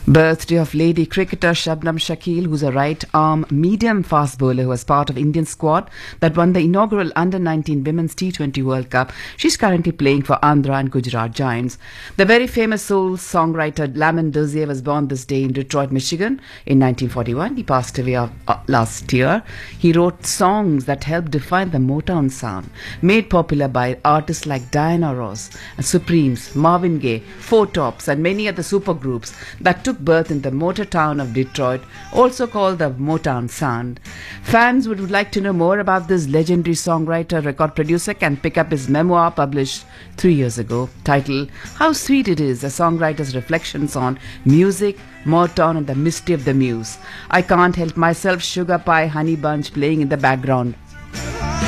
Birthday of lady cricketer Shabnam Shakil, who's a right-arm medium-fast bowler who was part of Indian squad that won the inaugural Under-19 Women's T20 World Cup. She's currently playing for Andhra and Gujarat Giants. The very famous soul songwriter Lamont Dozier was born this day in Detroit, Michigan in 1941. He passed away last year. He wrote songs that helped define the Motown sound, made popular by artists like Diana Ross, Supremes, Marvin Gaye, Four Tops and many other supergroups that took birth in the motor town of Detroit, also called the Motown Sound. Fans would like to know more about this legendary songwriter, record producer can pick up his memoir published 3 years ago, titled How Sweet It Is, a songwriter's reflections on music, Motown and the mystery of the muse. I can't help myself, Sugar Pie, Honey Bunch playing in the background.